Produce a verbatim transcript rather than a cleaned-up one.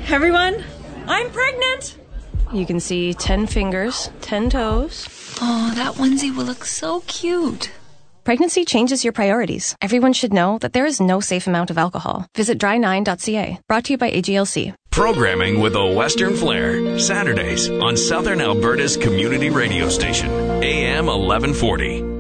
Everyone, I'm pregnant. You can see ten fingers, ten toes. Oh, that onesie will look so cute. Pregnancy changes your priorities. Everyone should know that there is no safe amount of alcohol. Visit dry nine dot c a. Brought to you by A G L C. Programming with a Western flair. Saturdays on Southern Alberta's community radio station, A M eleven forty.